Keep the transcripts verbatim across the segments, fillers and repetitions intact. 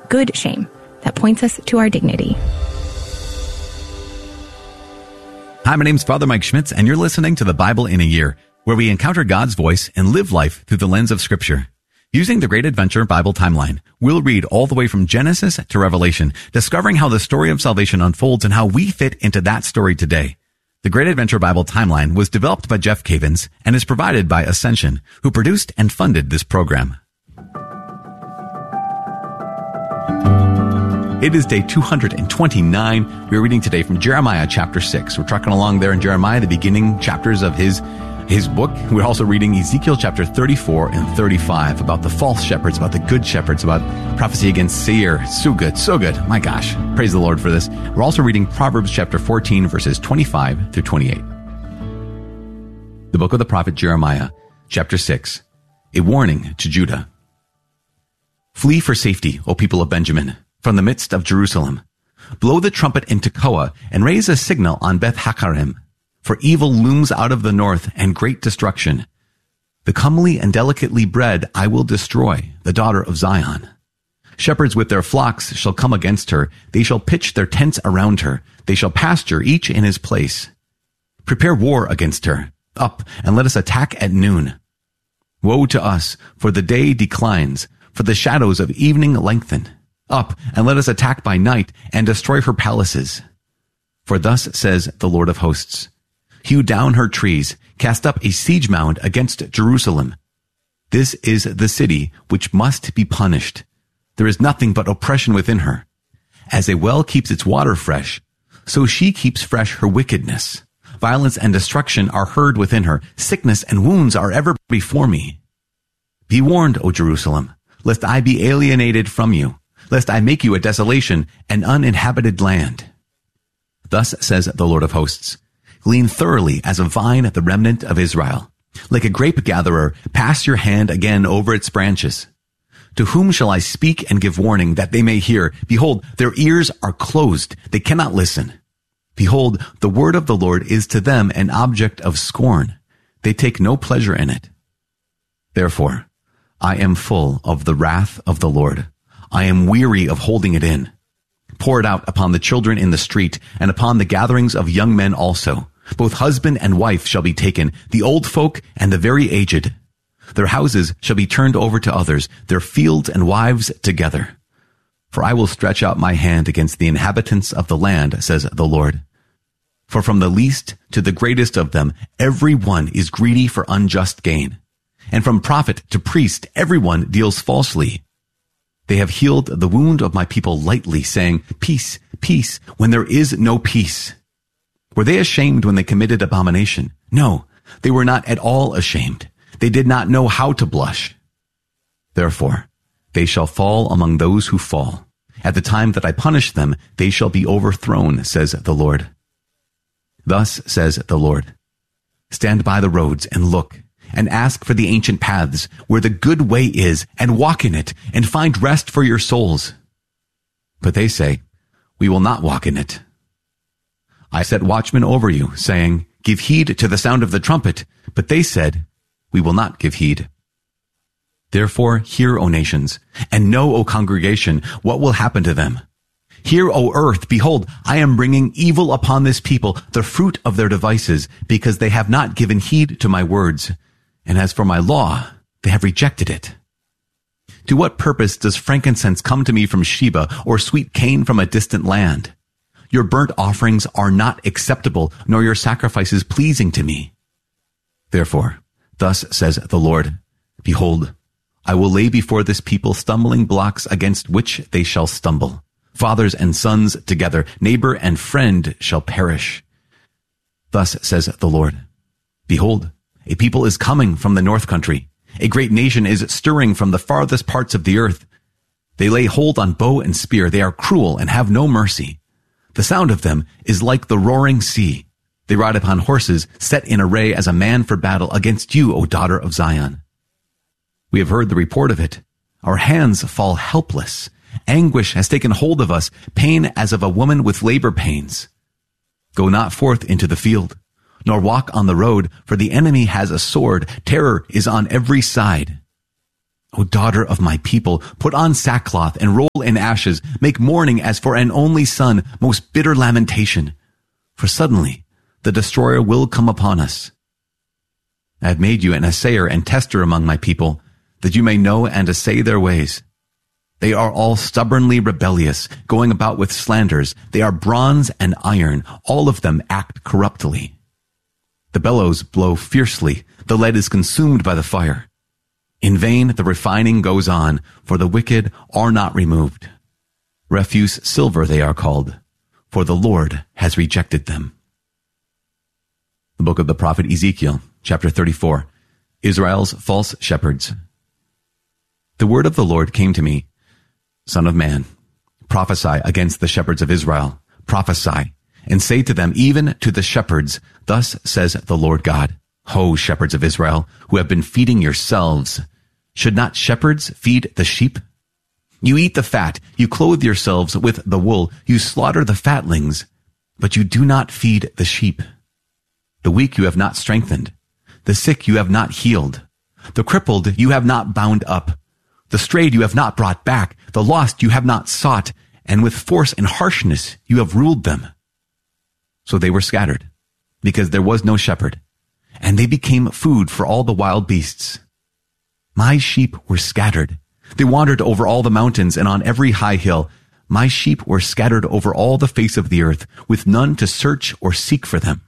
good shame that points us to our dignity. Hi, my name's Father Mike Schmitz, and you're listening to the Bible in a Year, where we encounter God's voice and live life through the lens of Scripture. Using the Great Adventure Bible Timeline, we'll read all the way from Genesis to Revelation, discovering how the story of salvation unfolds and how we fit into that story today. The Great Adventure Bible Timeline was developed by Jeff Cavins and is provided by Ascension, who produced and funded this program. It is day two hundred twenty-nine. We're reading today from Jeremiah chapter six. We're trucking along there in Jeremiah, the beginning chapters of his his book. We're also reading Ezekiel chapter thirty-four and thirty-five about the false shepherds, about the good shepherds, about prophecy against Seir. So good, so good. My gosh, praise the Lord for this. We're also reading Proverbs chapter fourteen, verses twenty-five through twenty-eight. The book of the prophet Jeremiah, chapter six, a warning to Judah. Flee for safety, O people of Benjamin, from the midst of Jerusalem. Blow the trumpet in Tekoa and raise a signal on Beth Haccherem. For evil looms out of the north and great destruction. The comely and delicately bred I will destroy, the daughter of Zion. Shepherds with their flocks shall come against her. They shall pitch their tents around her. They shall pasture each in his place. Prepare war against her. Up, and let us attack at noon. Woe to us, for the day declines, for the shadows of evening lengthen. Up, and let us attack by night and destroy her palaces. For thus says the Lord of hosts, hew down her trees, cast up a siege mound against Jerusalem. This is the city which must be punished. There is nothing but oppression within her. As a well keeps its water fresh, so she keeps fresh her wickedness. Violence and destruction are heard within her. Sickness and wounds are ever before me. Be warned, O Jerusalem, lest I be alienated from you, lest I make you a desolation, an uninhabited land. Thus says the Lord of hosts, glean thoroughly as a vine at the remnant of Israel. Like a grape gatherer, pass your hand again over its branches. To whom shall I speak and give warning that they may hear? Behold, their ears are closed. They cannot listen. Behold, the word of the Lord is to them an object of scorn. They take no pleasure in it. Therefore, I am full of the wrath of the Lord. I am weary of holding it in. Pour it out upon the children in the street and upon the gatherings of young men also. Both husband and wife shall be taken, the old folk and the very aged. Their houses shall be turned over to others, their fields and wives together. For I will stretch out my hand against the inhabitants of the land, says the Lord. For from the least to the greatest of them, every one is greedy for unjust gain. And from prophet to priest, every one deals falsely. They have healed the wound of my people lightly, saying, peace, peace, when there is no peace. Were they ashamed when they committed abomination? No, they were not at all ashamed. They did not know how to blush. Therefore, they shall fall among those who fall. At the time that I punish them, they shall be overthrown, says the Lord. Thus says the Lord, stand by the roads and look, and ask for the ancient paths, where the good way is, and walk in it, and find rest for your souls. But they say, we will not walk in it. I set watchmen over you, saying, give heed to the sound of the trumpet. But they said, we will not give heed. Therefore hear, O nations, and know, O congregation, what will happen to them. Hear, O earth, behold, I am bringing evil upon this people, the fruit of their devices, because they have not given heed to my words. And as for my law, they have rejected it. To what purpose does frankincense come to me from Sheba, or sweet cane from a distant land? Your burnt offerings are not acceptable, nor your sacrifices pleasing to me. Therefore, thus says the Lord, behold, I will lay before this people stumbling blocks against which they shall stumble. Fathers and sons together, neighbor and friend shall perish. Thus says the Lord, behold, a people is coming from the north country. A great nation is stirring from the farthest parts of the earth. They lay hold on bow and spear. They are cruel and have no mercy. The sound of them is like the roaring sea. They ride upon horses set in array as a man for battle against you, O daughter of Zion. We have heard the report of it. Our hands fall helpless. Anguish has taken hold of us, pain as of a woman with labor pains. Go not forth into the field, nor walk on the road, for the enemy has a sword. Terror is on every side. O daughter of my people, put on sackcloth and roll in ashes. Make mourning as for an only son, most bitter lamentation. For suddenly the destroyer will come upon us. I have made you an assayer and tester among my people, that you may know and assay their ways. They are all stubbornly rebellious, going about with slanders. They are bronze and iron. All of them act corruptly. The bellows blow fiercely. The lead is consumed by the fire. In vain the refining goes on, for the wicked are not removed. Refuse silver they are called, for the Lord has rejected them. The book of the prophet Ezekiel, chapter thirty-four, Israel's false shepherds. The word of the Lord came to me, Son of man, prophesy against the shepherds of Israel, prophesy, and say to them, even to the shepherds, thus says the Lord God, Ho, shepherds of Israel, who have been feeding yourselves, should not shepherds feed the sheep? You eat the fat, you clothe yourselves with the wool, you slaughter the fatlings, but you do not feed the sheep. The weak you have not strengthened, the sick you have not healed, the crippled you have not bound up, the strayed you have not brought back, the lost you have not sought, and with force and harshness you have ruled them. So they were scattered, because there was no shepherd, and they became food for all the wild beasts. My sheep were scattered. They wandered over all the mountains and on every high hill. My sheep were scattered over all the face of the earth, with none to search or seek for them.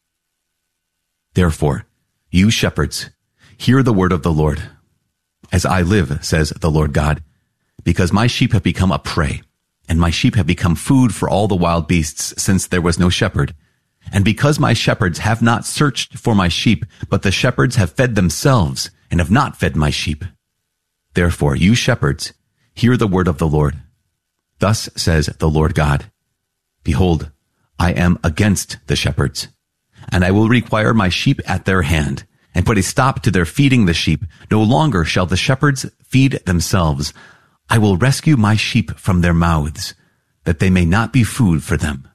Therefore, you shepherds, hear the word of the Lord. As I live, says the Lord God, because my sheep have become a prey, and my sheep have become food for all the wild beasts, since there was no shepherd. And because my shepherds have not searched for my sheep, but the shepherds have fed themselves, and have not fed my sheep. Therefore, you shepherds, hear the word of the Lord. Thus says the Lord God, Behold, I am against the shepherds, and I will require my sheep at their hand, and put a stop to their feeding the sheep. No longer shall the shepherds feed themselves. I will rescue my sheep from their mouths, that they may not be food for them.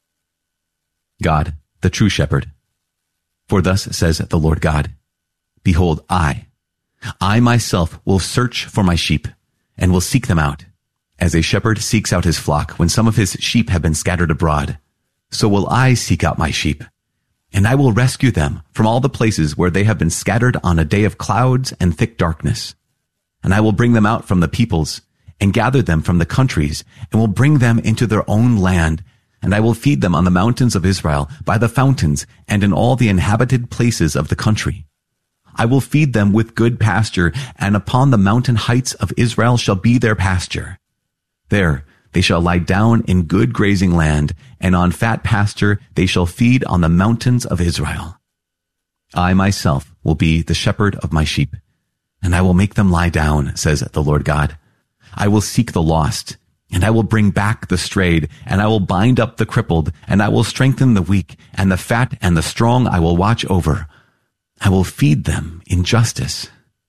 God, the true shepherd. For thus says the Lord God, Behold, I, I myself will search for my sheep, and will seek them out. As a shepherd seeks out his flock when some of his sheep have been scattered abroad, so will I seek out my sheep, and I will rescue them from all the places where they have been scattered on a day of clouds and thick darkness. And I will bring them out from the peoples, and gather them from the countries, and will bring them into their own land, and I will feed them on the mountains of Israel, by the fountains, and in all the inhabited places of the country. I will feed them with good pasture, and upon the mountain heights of Israel shall be their pasture. There they shall lie down in good grazing land, and on fat pasture they shall feed on the mountains of Israel. I myself will be the shepherd of my sheep, and I will make them lie down, says the Lord God. I will seek the lost, and I will bring back the strayed, and I will bind up the crippled, and I will strengthen the weak, and the fat and the strong I will watch over. I will feed them in justice.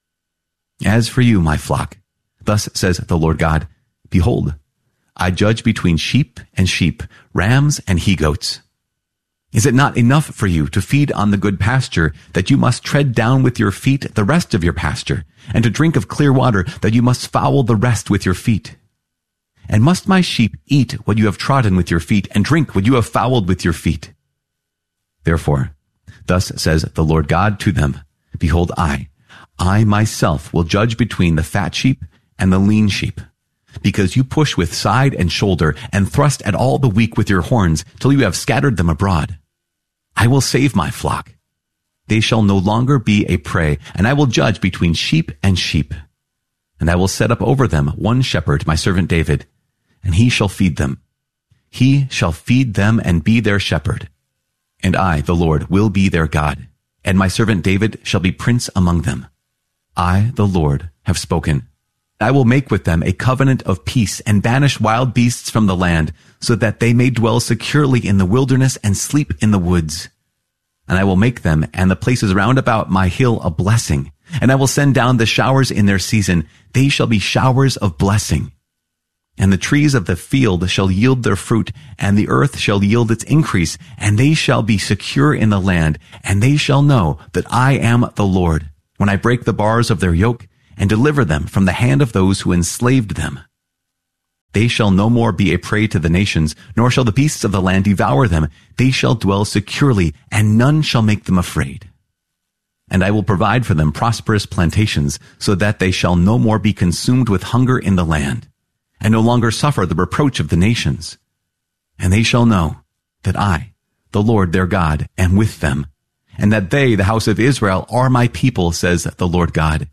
As for you, my flock, thus says the Lord God, Behold, I judge between sheep and sheep, rams and he-goats. Is it not enough for you to feed on the good pasture, that you must tread down with your feet the rest of your pasture, and to drink of clear water, that you must foul the rest with your feet? And must my sheep eat what you have trodden with your feet, and drink what you have fouled with your feet? Therefore, thus says the Lord God to them, Behold, I, I myself will judge between the fat sheep and the lean sheep, because you push with side and shoulder, and thrust at all the weak with your horns, till you have scattered them abroad. I will save my flock. They shall no longer be a prey, and I will judge between sheep and sheep. And I will set up over them one shepherd, my servant David, and he shall feed them. He shall feed them and be their shepherd. And I, the Lord, will be their God, and my servant David shall be prince among them. I, the Lord, have spoken. I will make with them a covenant of peace, and banish wild beasts from the land, so that they may dwell securely in the wilderness and sleep in the woods. And I will make them and the places round about my hill a blessing, and I will send down the showers in their season. They shall be showers of blessing. And the trees of the field shall yield their fruit, and the earth shall yield its increase, and they shall be secure in the land, and they shall know that I am the Lord, when I break the bars of their yoke, and deliver them from the hand of those who enslaved them. They shall no more be a prey to the nations, nor shall the beasts of the land devour them. They shall dwell securely, and none shall make them afraid. And I will provide for them prosperous plantations, so that they shall no more be consumed with hunger in the land, and no longer suffer the reproach of the nations. And they shall know that I, the Lord their God, am with them, and that they, the house of Israel, are my people, says the Lord God.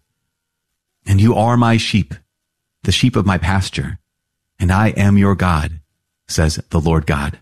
And you are my sheep, the sheep of my pasture, and I am your God, says the Lord God.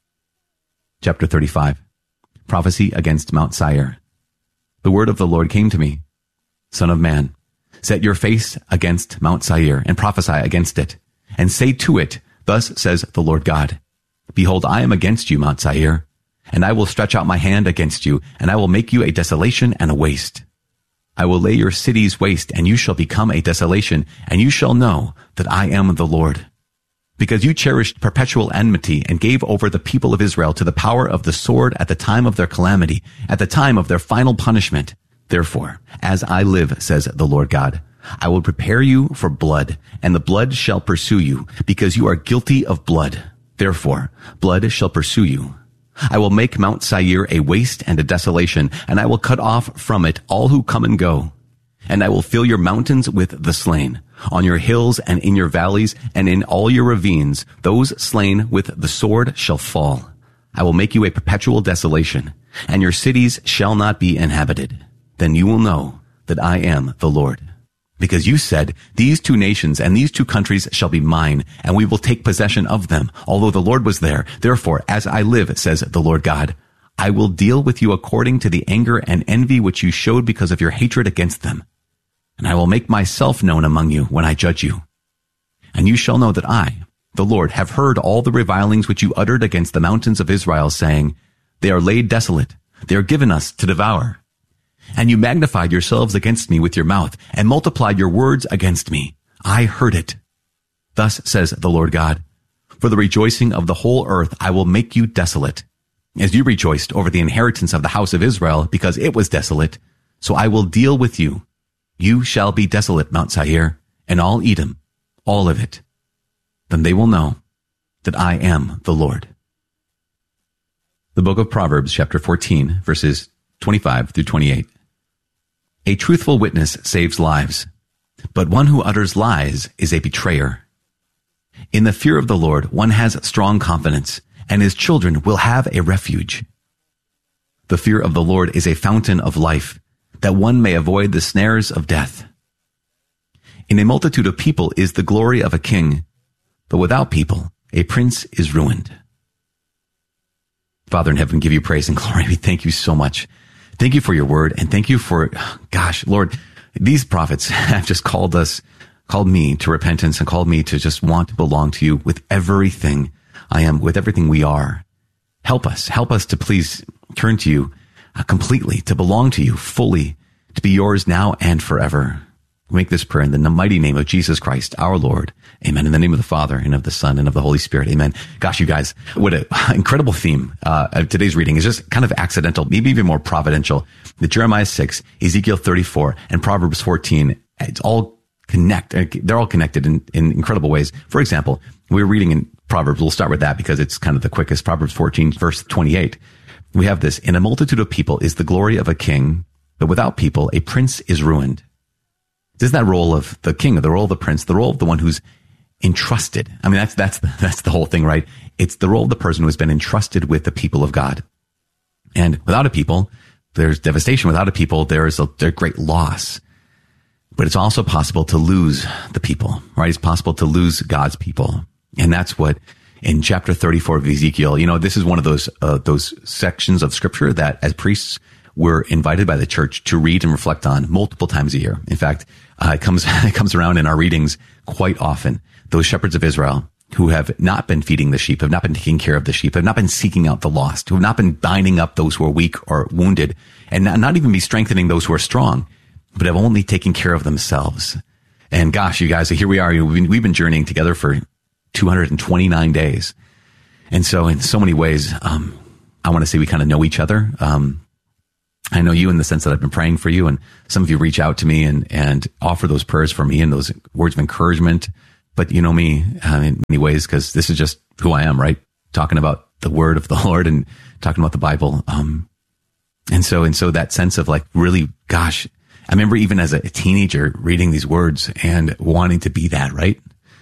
Chapter thirty-five. Prophecy against Mount Seir. The word of the Lord came to me. Son of man, set your face against Mount Seir, and prophesy against it, and say to it, Thus says the Lord God, Behold, I am against you, Mount Seir, and I will stretch out my hand against you, and I will make you a desolation and a waste. I will lay your cities waste, and you shall become a desolation, and you shall know that I am the Lord. Because you cherished perpetual enmity and gave over the people of Israel to the power of the sword at the time of their calamity, at the time of their final punishment. Therefore, as I live, says the Lord God, I will prepare you for blood, and the blood shall pursue you, because you are guilty of blood. Therefore, blood shall pursue you. I will make Mount Seir a waste and a desolation, and I will cut off from it all who come and go. And I will fill your mountains with the slain, on your hills and in your valleys and in all your ravines. Those slain with the sword shall fall. I will make you a perpetual desolation, and your cities shall not be inhabited. Then you will know that I am the Lord. Because you said, These two nations and these two countries shall be mine, and we will take possession of them, although the Lord was there. Therefore, as I live, says the Lord God, I will deal with you according to the anger and envy which you showed because of your hatred against them. And I will make myself known among you when I judge you. And you shall know that I, the Lord, have heard all the revilings which you uttered against the mountains of Israel, saying, They are laid desolate, they are given us to devour. And you magnified yourselves against me with your mouth, and multiplied your words against me. I heard it. Thus says the Lord God, For the rejoicing of the whole earth I will make you desolate. As you rejoiced over the inheritance of the house of Israel, because it was desolate, so I will deal with you. You shall be desolate, Mount Seir, and all Edom, all of it. Then they will know that I am the Lord. The book of Proverbs, chapter fourteen, verses twenty-five through twenty-eight. A truthful witness saves lives, but one who utters lies is a betrayer. In the fear of the Lord, one has strong confidence, and his children will have a refuge. The fear of the Lord is a fountain of life, that one may avoid the snares of death. In a multitude of people is the glory of a king, but without people, a prince is ruined. Father in heaven, give you praise and glory. We thank you so much. Thank you for your word, and thank you for, gosh, Lord, these prophets have just called us, called me to repentance and called me to just want to belong to you with everything I am, with everything we are. Help us, help us to please turn to you uh, completely, to belong to you fully, to be yours now and forever. We make this prayer in the mighty name of Jesus Christ, our Lord. Amen. In the name of the Father, and of the Son, and of the Holy Spirit. Amen. Gosh, you guys, what an incredible theme uh, of today's reading. Is just kind of accidental, maybe even more providential. The Jeremiah six, Ezekiel thirty-four, and Proverbs fourteen, it's all connect. They're all connected in, in incredible ways. For example, we're reading in Proverbs. We'll start with that because it's kind of the quickest. Proverbs fourteen, verse twenty-eight. We have this: In a multitude of people is the glory of a king, but without people, a prince is ruined. Isn't that role of the king, or the role of the prince, the role of the one who's entrusted? I mean, that's, that's, that's the whole thing, right? It's the role of the person who has been entrusted with the people of God. And without a people, there's devastation. Without a people, there's a, there's great loss. But it's also possible to lose the people, right? It's possible to lose God's people. And that's what in chapter thirty-four of Ezekiel, you know, this is one of those, uh, those sections of scripture that as priests, we're invited by the church to read and reflect on multiple times a year. In fact, uh, it comes, it comes around in our readings quite often. Those shepherds of Israel who have not been feeding the sheep, have not been taking care of the sheep, have not been seeking out the lost, who have not been binding up those who are weak or wounded, and not, not even be strengthening those who are strong, but have only taken care of themselves. And gosh, you guys, here we are. We've been, we've been journeying together for two hundred twenty-nine days. And so in so many ways, um, I want to say we kind of know each other. Um, I know you in the sense that I've been praying for you, and some of you reach out to me and, and offer those prayers for me and those words of encouragement. But you know me uh, in many ways, because this is just who I am, right? Talking about the word of the Lord and talking about the Bible. Um, and so, and so that sense of like, really, gosh, I remember even as a teenager reading these words and wanting to be that, right?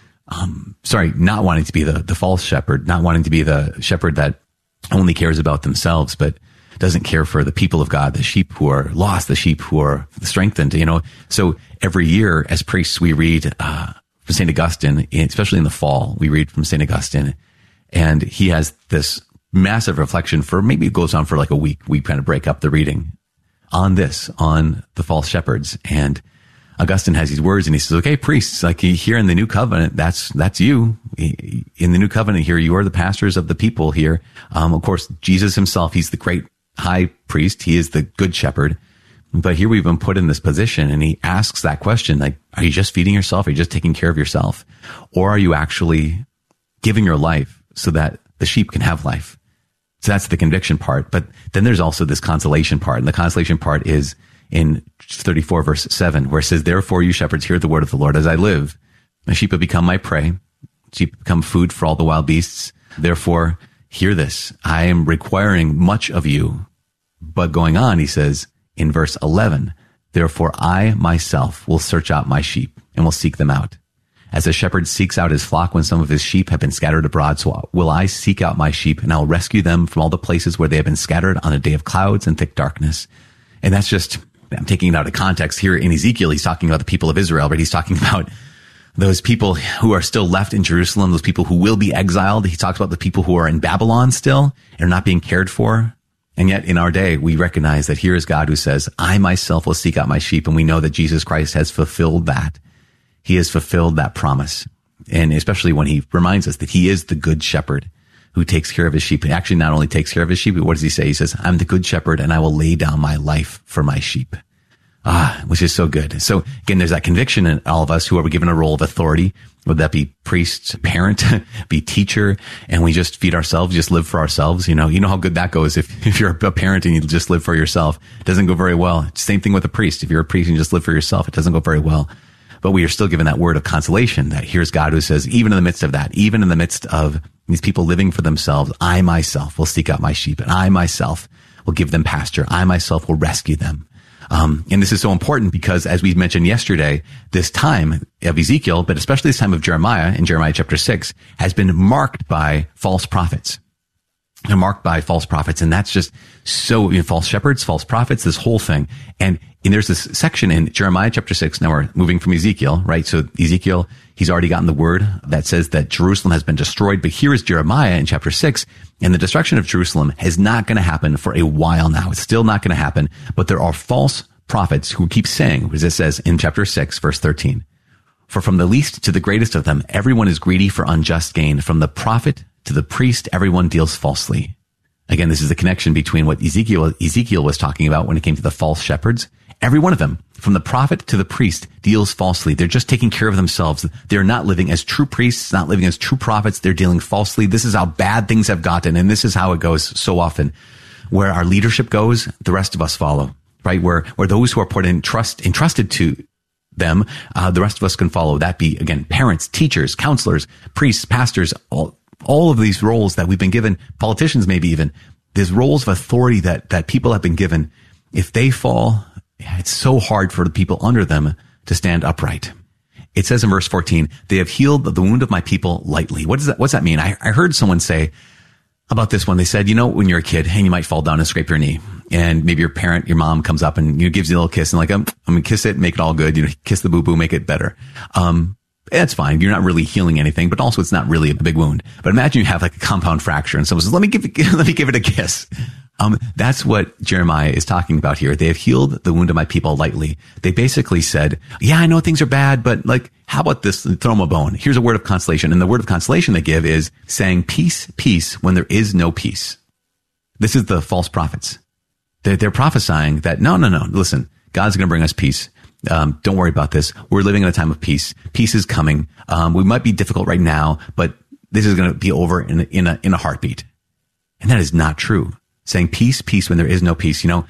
Um, sorry, not wanting to be the, the false shepherd, not wanting to be the shepherd that only cares about themselves, but doesn't care for the people of God, the sheep who are lost, the sheep who are strengthened, you know. So every year as priests, we read uh, from Saint Augustine, especially in the fall, we read from Saint Augustine, and he has this massive reflection for, maybe it goes on for like a week. We kind of break up the reading on this, on the false shepherds. And Augustine has these words and he says, okay, priests, like here in the new covenant, that's, that's you. In the new covenant here, you are the pastors of the people here. Um, of course, Jesus himself, he's the great high priest. He is the good shepherd. But here we've been put in this position, and he asks that question, like, are you just feeding yourself? Are you just taking care of yourself? Or are you actually giving your life so that the sheep can have life? So that's the conviction part. But then there's also this consolation part. And the consolation part is in thirty-four verse seven, where it says, therefore you shepherds hear the word of the Lord as I live. My sheep have become my prey. Sheep become food for all the wild beasts. Therefore, hear this. I am requiring much of you. But going on, he says in verse eleven, therefore I myself will search out my sheep and will seek them out. As a shepherd seeks out his flock when some of his sheep have been scattered abroad, so will I seek out my sheep, and I will rescue them from all the places where they have been scattered on a day of clouds and thick darkness. And that's just, I'm taking it out of context here. In Ezekiel, he's talking about the people of Israel, but he's talking about those people who are still left in Jerusalem, those people who will be exiled. He talks about the people who are in Babylon still and are not being cared for. And yet in our day, we recognize that here is God who says, I myself will seek out my sheep. And we know that Jesus Christ has fulfilled that. He has fulfilled that promise. And especially when he reminds us that he is the good shepherd who takes care of his sheep. He actually not only takes care of his sheep, but what does he say? He says, I'm the good shepherd and I will lay down my life for my sheep. Ah, which is so good. So again, there's that conviction in all of us who are given a role of authority, whether that be priest, parent, be teacher, and we just feed ourselves, just live for ourselves. You know, you know how good that goes. If, if you're a parent and you just live for yourself, it doesn't go very well. Same thing with a priest. If you're a priest and you just live for yourself, it doesn't go very well. But we are still given that word of consolation that here's God who says, even in the midst of that, even in the midst of these people living for themselves, I myself will seek out my sheep, and I myself will give them pasture. I myself will rescue them. Um, and this is so important because, as we mentioned yesterday, this time of Ezekiel, but especially this time of Jeremiah in Jeremiah chapter six, has been marked by false prophets. They're marked by false prophets. And that's just so, you know, false shepherds, false prophets, this whole thing. And, and there's this section in Jeremiah chapter six. Now we're moving from Ezekiel, right? So Ezekiel, he's already gotten the word that says that Jerusalem has been destroyed. But here is Jeremiah in chapter six. And the destruction of Jerusalem is not going to happen for a while now. It's still not going to happen. But there are false prophets who keep saying, as it says in chapter six, verse thirteen, for from the least to the greatest of them, everyone is greedy for unjust gain. From the prophet to the priest, everyone deals falsely. Again, this is the connection between what Ezekiel, Ezekiel was talking about when it came to the false shepherds. Every one of them, from the prophet to the priest, deals falsely. They're just taking care of themselves. They're not living as true priests, not living as true prophets. They're dealing falsely. This is how bad things have gotten. And this is how it goes so often. Where our leadership goes, the rest of us follow, right? Where, where those who are put in trust, entrusted to them, uh, the rest of us can follow. That be, again, parents, teachers, counselors, priests, pastors, all, all of these roles that we've been given, politicians maybe even, these roles of authority that, that people have been given. If they fall, it's so hard for the people under them to stand upright. It says in verse fourteen, they have healed the wound of my people lightly. What does that, what's that mean? I, I heard someone say about this one. They said, you know, when you're a kid and you might fall down and scrape your knee, and maybe your parent, your mom comes up and you know, gives you a little kiss and like, I'm, I'm going to kiss it, make it all good. You know, kiss the boo-boo, make it better. Um, That's fine. You're not really healing anything, but also it's not really a big wound. But imagine you have like a compound fracture and someone says, let me give it, let me give it a kiss. Um, that's what Jeremiah is talking about here. They have healed the wound of my people lightly. They basically said, yeah, I know things are bad, but like, how about this? Throw them a bone. Here's a word of consolation. And the word of consolation they give is saying peace, peace when there is no peace. This is the false prophets. They're, they're prophesying that no, no, no, listen, God's going to bring us peace. Um, don't worry about this. We're living in a time of peace. Peace is coming. Um, we might be difficult right now, but this is going to be over in, in a, in a heartbeat. And that is not true. Saying peace, peace when there is no peace. You know,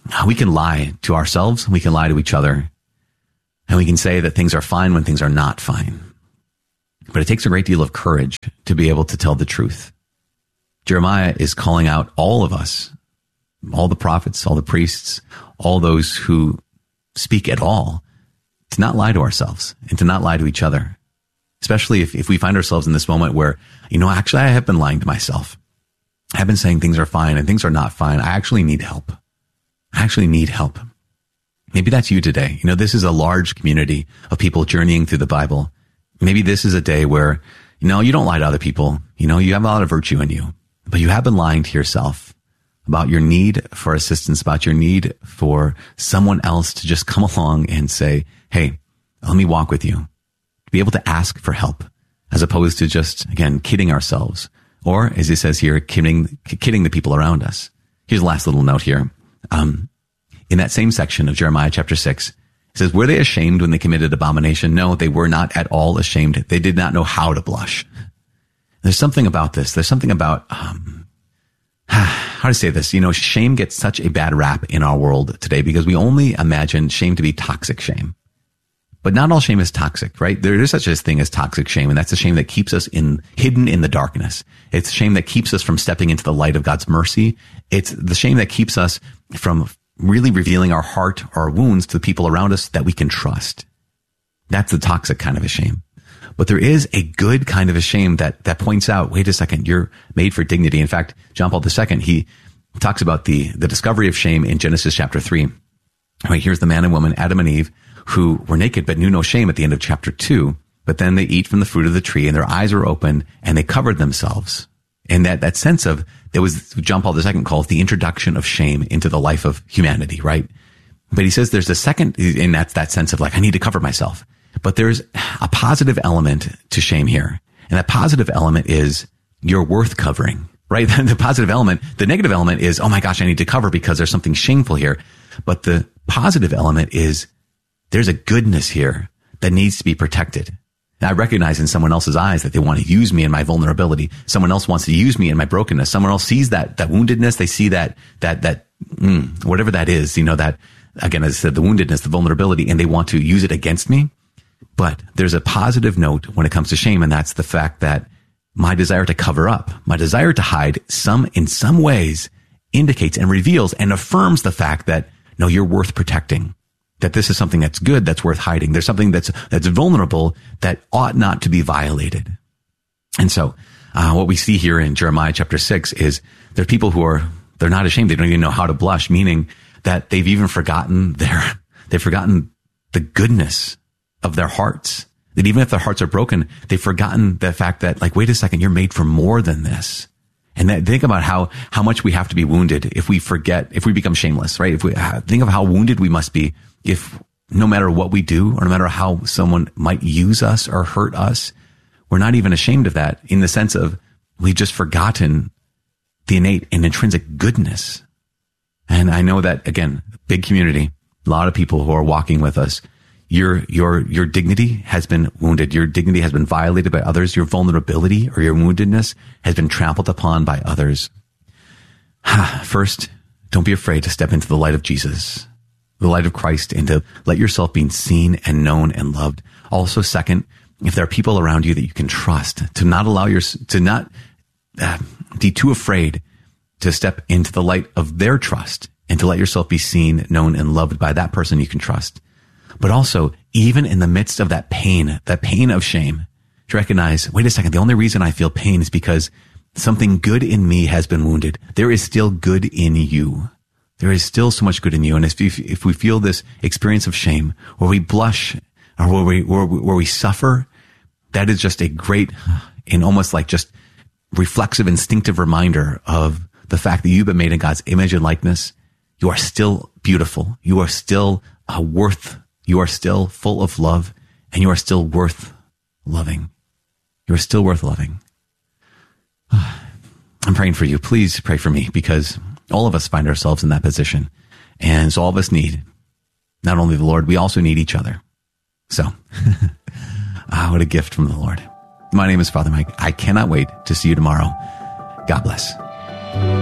we can lie to ourselves, we can lie to each other, and we can say that things are fine when things are not fine. But it takes a great deal of courage to be able to tell the truth. Jeremiah is calling out all of us, all the prophets, all the priests, all those who speak at all, to not lie to ourselves and to not lie to each other. Especially if, if we find ourselves in this moment where, you know, actually I have been lying to myself. I've been saying things are fine and things are not fine. I actually need help. I actually need help. Maybe that's you today. You know, this is a large community of people journeying through the Bible. Maybe this is a day where, you know, you don't lie to other people. You know, you have a lot of virtue in you, but you have been lying to yourself about your need for assistance, about your need for someone else to just come along and say, hey, let me walk with you. To be able to ask for help, as opposed to just, again, kidding ourselves. Or, as it says here, kidding, kidding the people around us. Here's the last little note here. Um, in that same section of Jeremiah chapter six, it says, were they ashamed when they committed abomination? No, they were not at all ashamed. They did not know how to blush. There's something about this. There's something about, um, how to say this? You know, shame gets such a bad rap in our world today because we only imagine shame to be toxic shame. But not all shame is toxic, right? There is such a thing as toxic shame, and that's the shame that keeps us in hidden in the darkness. It's shame that keeps us from stepping into the light of God's mercy. It's the shame that keeps us from really revealing our heart, our wounds to the people around us that we can trust. That's the toxic kind of a shame. But there is a good kind of a shame that, that points out, wait a second, you're made for dignity. In fact, John Paul the Second, he talks about the, the discovery of shame in Genesis chapter three. Right, here's the man and woman, Adam and Eve, who were naked but knew no shame at the end of chapter two. But then they eat from the fruit of the tree and their eyes were open and they covered themselves. And that, that sense of, there was, John Paul the Second calls the introduction of shame into the life of humanity, right? But he says there's a second, and that's that sense of like, I need to cover myself. But there's a positive element to shame here. And that positive element is you're worth covering, right? The positive element, the negative element is, oh my gosh, I need to cover because there's something shameful here. But the positive element is there's a goodness here that needs to be protected. And I recognize in someone else's eyes that they want to use me in my vulnerability. Someone else wants to use me in my brokenness. Someone else sees that, that woundedness. They see that, that, that, mm, whatever that is, you know, that, again, as I said, the woundedness, the vulnerability, and they want to use it against me. But there's a positive note when it comes to shame, and that's the fact that my desire to cover up, my desire to hide some, in some ways indicates and reveals and affirms the fact that, no, you're worth protecting. That this is something that's good, that's worth hiding. There's something that's, that's vulnerable that ought not to be violated. And so, uh, what we see here in Jeremiah chapter six is there are people who are, they're not ashamed. They don't even know how to blush, meaning that they've even forgotten their, they've forgotten the goodness of their hearts. That even if their hearts are broken, they've forgotten the fact that, like, wait a second, you're made for more than this. And that, think about how, how much we have to be wounded if we forget, if we become shameless, right? If we think of how wounded we must be if no matter what we do or no matter how someone might use us or hurt us, we're not even ashamed of that in the sense of we've just forgotten the innate and intrinsic goodness. And I know that, again, big community, a lot of people who are walking with us, your, your, your dignity has been wounded. Your dignity has been violated by others. Your vulnerability or your woundedness has been trampled upon by others. First, don't be afraid to step into the light of Jesus, the light of Christ, and to let yourself be seen and known and loved. Also, second, if there are people around you that you can trust, to not allow your, to not uh, be too afraid to step into the light of their trust and to let yourself be seen, known, and loved by that person you can trust. But also, even in the midst of that pain, that pain of shame, to recognize, wait a second, the only reason I feel pain is because something good in me has been wounded. There is still good in you. There is still so much good in you. And if, if we feel this experience of shame, where we blush, or where we, where, where we suffer, that is just a great and almost like just reflexive, instinctive reminder of the fact that you've been made in God's image and likeness. You are still beautiful. You are still uh, worth, you are still full of love, and you are still worth loving. You are still worth loving. I'm praying for you. Please pray for me, because all of us find ourselves in that position. And so all of us need not only the Lord, we also need each other. So, ah, what a gift from the Lord. My name is Father Mike. I cannot wait to see you tomorrow. God bless.